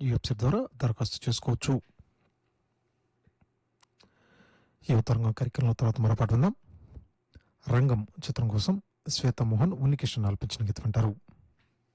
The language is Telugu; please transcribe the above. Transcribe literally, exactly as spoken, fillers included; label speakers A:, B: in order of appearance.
A: ఈ వెబ్సైట్ ద్వారా దరఖాస్తు చేసుకోవచ్చు. యువతరంగం కార్యక్రమంలో తర్వాత మరో పాట విందాం. రంగం చిత్రం కోసం శ్వేత మోహన్, ఉన్నికృష్ణ ఆలపించిన గీతం వింటారు.